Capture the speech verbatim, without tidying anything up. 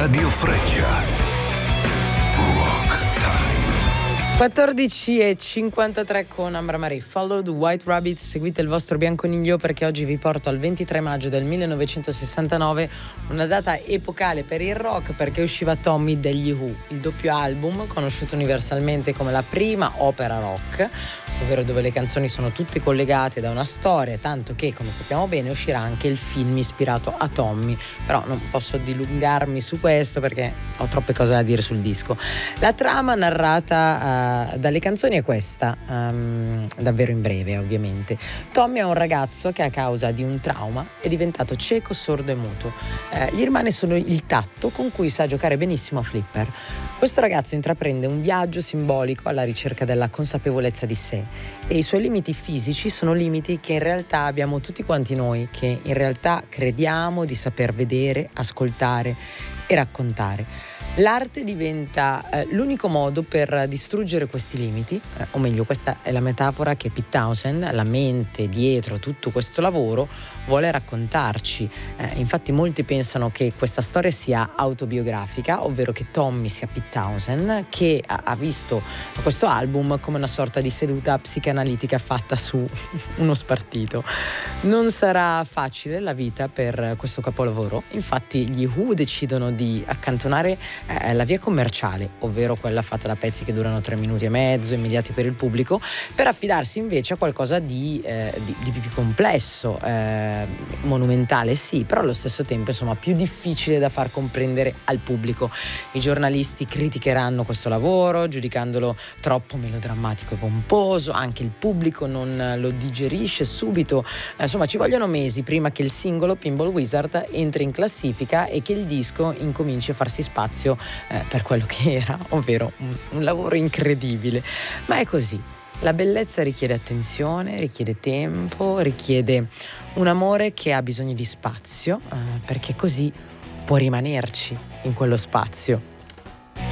Radio Freccia. Rock Time. quattordici e cinquantatré con Ambra Marie. Follow the White Rabbit, seguite il vostro bianconiglio, perché oggi vi porto al ventitré maggio del millenovecentosessantanove, una data epocale per il rock, perché usciva Tommy degli Who, il doppio album conosciuto universalmente come la prima opera rock, ovvero dove le canzoni sono tutte collegate da una storia, tanto che, come sappiamo bene, uscirà anche il film ispirato a Tommy, però non posso dilungarmi su questo perché ho troppe cose da dire sul disco. La trama narrata uh, dalle canzoni è questa, um, davvero in breve ovviamente. Tommy è un ragazzo che a causa di un trauma è diventato cieco, sordo e muto. Uh, gli rimane solo il tatto, con cui sa giocare benissimo a flipper. Questo ragazzo intraprende un viaggio simbolico alla ricerca della consapevolezza di sé, e i suoi limiti fisici sono limiti che in realtà abbiamo tutti quanti noi, che in realtà crediamo di saper vedere, ascoltare e raccontare. L'arte diventa eh, l'unico modo per distruggere questi limiti, eh, o meglio, questa è la metafora che Pete Townshend, la mente dietro tutto questo lavoro, vuole raccontarci. Eh, infatti molti pensano che questa storia sia autobiografica, ovvero che Tommy sia Pete Townshend, che ha, ha visto questo album come una sorta di seduta psicanalitica fatta su uno spartito. Non sarà facile la vita per questo capolavoro, infatti gli Who decidono di accantonare eh, la via commerciale, ovvero quella fatta da pezzi che durano tre minuti e mezzo, immediati per il pubblico, per affidarsi invece a qualcosa di, eh, di, di più complesso, eh, monumentale sì, però allo stesso tempo insomma più difficile da far comprendere al pubblico. I giornalisti criticheranno questo lavoro giudicandolo troppo melodrammatico e pomposo, anche il pubblico non lo digerisce subito, eh, insomma ci vogliono mesi prima che il singolo Pinball Wizard entri in classifica e che il disco incominci a farsi spazio eh, per quello che era, ovvero un, un lavoro incredibile. Ma è così, la bellezza richiede attenzione, richiede tempo, richiede un amore che ha bisogno di spazio, eh, perché così può rimanerci in quello spazio.